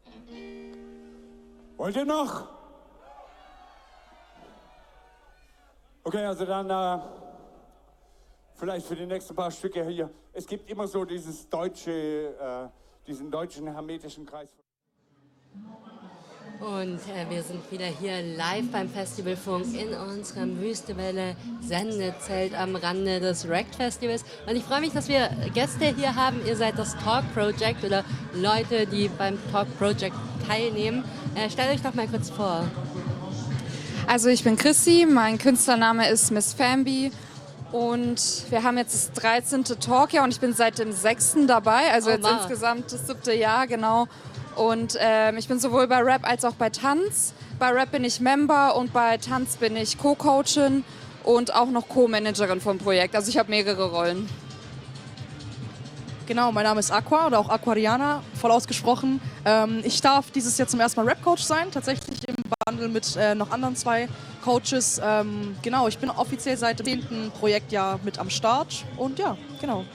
Wollt ihr noch? Okay, also dann vielleicht für die nächsten paar Stücke hier. Es gibt immer so diesen deutschen hermetischen Kreis. Und wir sind wieder hier live beim Festivalfunk in unserem Wüstewelle Sendezelt am Rande des RECT Festivals. Und ich freue mich, dass wir Gäste hier haben. Ihr seid das Talk Project oder Leute, die beim Talk Project teilnehmen. Stellt euch doch mal kurz vor. Also ich bin Chrissy, mein Künstlername ist Miss Famby und wir haben jetzt das 13. Talkjahr und ich bin seit dem 6. dabei, also jetzt insgesamt das 7. Jahr, genau. Und ich bin sowohl bei Rap als auch bei Tanz. Bei Rap bin ich Member und bei Tanz bin ich Co-Coachin und auch noch Co-Managerin vom Projekt. Also ich habe mehrere Rollen. Genau, mein Name ist Aqua oder auch Aquariana, voll ausgesprochen. Ich darf dieses Jahr zum ersten Mal Rap-Coach sein, tatsächlich im Bundle mit noch anderen 2 Coaches. Genau, ich bin offiziell seit dem 10. Projektjahr mit am Start und ja, genau.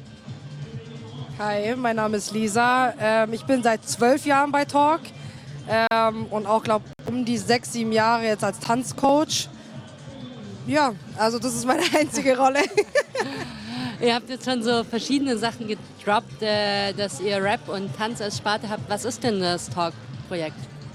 Hi, mein Name ist Lisa. Ich bin seit 12 Jahren bei Talk und auch, glaube um die 6, 7 Jahre jetzt als Tanzcoach. Ja, also das ist meine einzige Rolle. Ihr habt jetzt schon so verschiedene Sachen gedroppt, dass ihr Rap und Tanz als Sparte habt. Was ist denn das Talk-Projekt?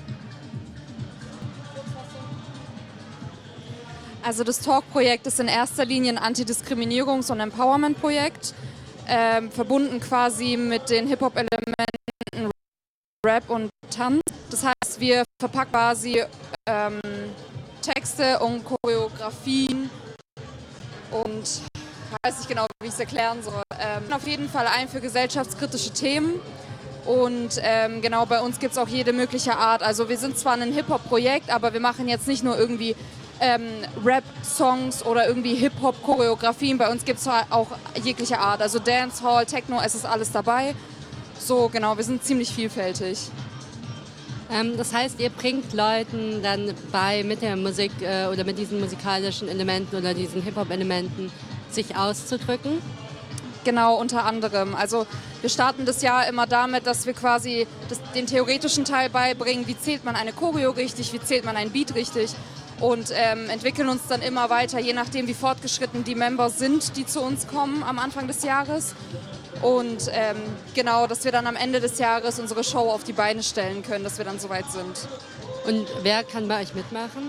Also das Talk-Projekt ist in erster Linie ein Antidiskriminierungs- und Empowerment-Projekt, verbunden quasi mit den Hip-Hop-Elementen Rap und Tanz. Das heißt, wir verpacken quasi Texte und Choreografien und ich weiß nicht genau, wie ich es erklären soll. Auf jeden Fall ein für gesellschaftskritische Themen und genau bei uns gibt es auch jede mögliche Art. Also wir sind zwar ein Hip-Hop-Projekt, aber wir machen jetzt nicht nur irgendwie Rap-Songs oder irgendwie Hip-Hop-Choreografien. Bei uns gibt es auch jegliche Art. Also Dancehall, Techno, es ist alles dabei. So genau, wir sind ziemlich vielfältig. Das heißt, ihr bringt Leuten dann bei, mit der Musik oder mit diesen musikalischen Elementen oder diesen Hip-Hop-Elementen sich auszudrücken? Genau, unter anderem. Also wir starten das Jahr immer damit, dass wir quasi den theoretischen Teil beibringen. Wie zählt man eine Choreo richtig, wie zählt man einen Beat richtig? Und entwickeln uns dann immer weiter, je nachdem wie fortgeschritten die Member sind, die zu uns kommen am Anfang des Jahres. Und genau, dass wir dann am Ende des Jahres unsere Show auf die Beine stellen können, dass wir dann soweit sind. Und wer kann bei euch mitmachen?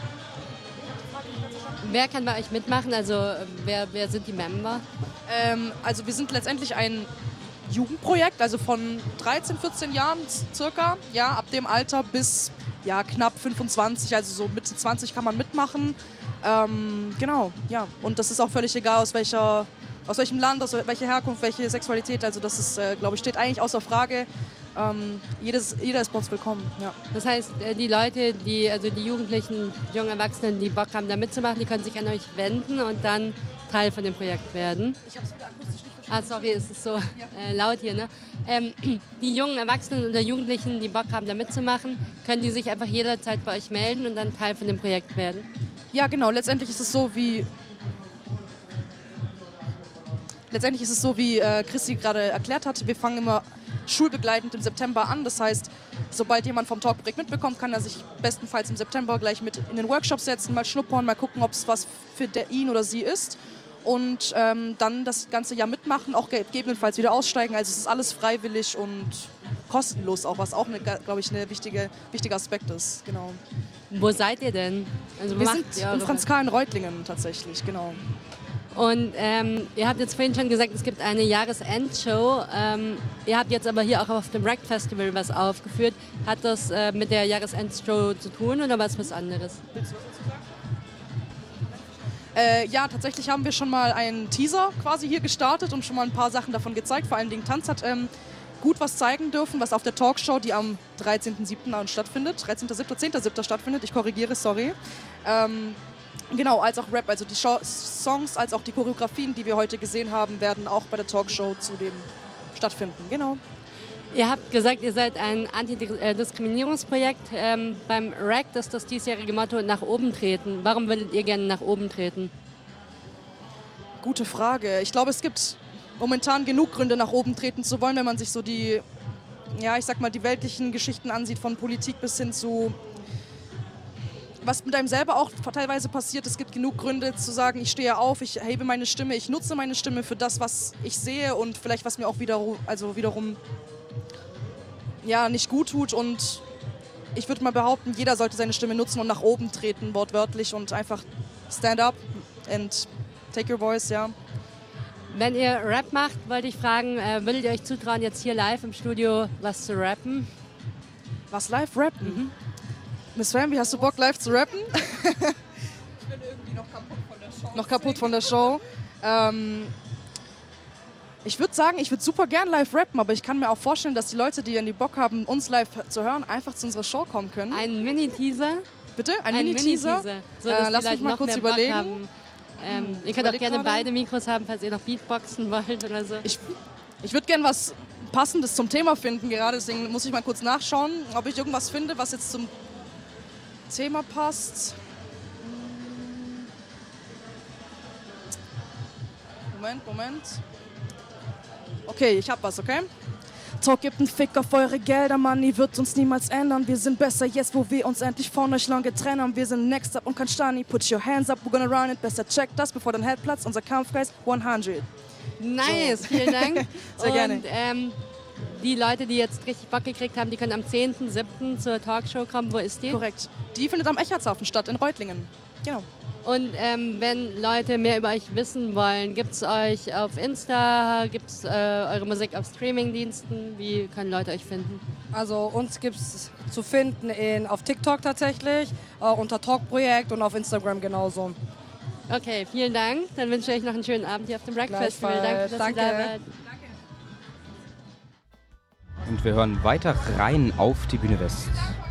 Wer kann bei euch mitmachen? Also wer sind die Member? Also wir sind letztendlich ein Jugendprojekt, also von 13, 14 Jahren circa, ja, ab dem Alter bis ja, knapp 25, also so Mitte 20 kann man mitmachen. Genau, ja. Und das ist auch völlig egal, aus welchem Land, aus welcher Herkunft, welche Sexualität. Also das ist, glaube ich, steht eigentlich außer Frage. Jeder ist bei uns willkommen. Ja. Das heißt, die Leute, also die Jugendlichen, jungen Erwachsenen, die Bock haben, da mitzumachen, die können sich an euch wenden und dann Teil von dem Projekt werden. Ich habe es wieder akustisch nicht verstanden. Ah, sorry, es ist so laut hier, ne? Die jungen Erwachsenen oder Jugendlichen, die Bock haben, da mitzumachen, können die sich einfach jederzeit bei euch melden und dann Teil von dem Projekt werden? Ja, genau. Letztendlich ist es so, wie Chrissy gerade erklärt hat. Wir fangen immer schulbegleitend im September an. Das heißt, sobald jemand vom Talkprojekt mitbekommt, kann er sich bestenfalls im September gleich mit in den Workshop setzen, mal schnuppern, mal gucken, ob es was für ihn oder sie ist. Und dann das ganze Jahr mitmachen, auch gegebenenfalls wieder aussteigen. Also es ist alles freiwillig und kostenlos auch, was auch, glaube ich, ein wichtiger Aspekt ist. Genau. Wo seid ihr denn? Also wir sind in Franzkalen-Reutlingen tatsächlich, genau. Und ihr habt jetzt vorhin schon gesagt, es gibt eine Jahresendshow. Ihr habt jetzt aber hier auch auf dem RECT Festival was aufgeführt. Hat das mit der Jahresendshow zu tun oder was anderes? Willst du was dazu sagen? Ja, tatsächlich haben wir schon mal einen Teaser quasi hier gestartet und schon mal ein paar Sachen davon gezeigt. Vor allen Dingen Tanz hat gut was zeigen dürfen, was auf der Talkshow, die am 13.07. stattfindet. 10.07. stattfindet, ich korrigiere, sorry. Genau, als auch Rap, also die Songs, als auch die Choreografien, die wir heute gesehen haben, werden auch bei der Talkshow zudem stattfinden. Genau. Ihr habt gesagt, ihr seid ein Antidiskriminierungsprojekt. Beim RECT ist das diesjährige Motto nach oben treten. Warum würdet ihr gerne nach oben treten? Gute Frage. Ich glaube, es gibt momentan genug Gründe, nach oben treten zu wollen, wenn man sich so die ja, ich sag mal, die weltlichen Geschichten ansieht, von Politik bis hin zu, was mit einem selber auch teilweise passiert. Es gibt genug Gründe zu sagen, ich stehe auf, ich hebe meine Stimme, ich nutze meine Stimme für das, was ich sehe und vielleicht was mir auch wiederum ja, nicht gut tut. Und ich würde mal behaupten, jeder sollte seine Stimme nutzen und nach oben treten, wortwörtlich, und einfach stand up and take your voice, ja. Wenn ihr Rap macht, wollte ich fragen, würdet ihr euch zutrauen, jetzt hier live im Studio was zu rappen? Was, live rappen? Miss Ramby, hast du Bock, live zu rappen? Ich bin irgendwie noch kaputt von der Show. Noch kaputt von der Show. Ich würde sagen, ich würde super gern live rappen, aber ich kann mir auch vorstellen, dass die Leute, die Bock haben, uns live zu hören, einfach zu unserer Show kommen können. Ein Mini-Teaser? Bitte? Ein Mini-Teaser? So, dass lass die mich Leute mal noch kurz mehr überlegen. Bock haben. Ihr könnt auch gerne beide Mikros haben, falls ihr noch Beatboxen wollt oder so. Ich würde gern was Passendes zum Thema finden gerade, deswegen muss ich mal kurz nachschauen, ob ich irgendwas finde, was jetzt zum Thema passt. Moment. Okay, ich hab was, okay? Talk gibt einen Fick auf eure Gelder, Money wird uns niemals ändern. Wir sind besser jetzt, wo wir uns endlich von euch lang getrennt haben. Wir sind next up und kein Stani. Put your hands up, we're gonna run it. Besser check das, bevor dein Head platzt. Unser Kampfgeist 100. Nice, so. Vielen Dank. Sehr gerne. Und die Leute, die jetzt richtig Bock gekriegt haben, die können am 10.07. zur Talkshow kommen. Wo ist die? Korrekt. Die findet am Echertshafen statt, in Reutlingen. Genau. Und wenn Leute mehr über euch wissen wollen, gibt es euch auf Insta, gibt es eure Musik auf Streamingdiensten? Wie können Leute euch finden? Also uns gibt es zu finden auf TikTok tatsächlich, unter Talk-Projekt und auf Instagram genauso. Okay, vielen Dank. Dann wünsche ich euch noch einen schönen Abend hier auf dem Rack Festival. Danke, dass ihr da wart. Und wir hören weiter rein auf die Bühne West.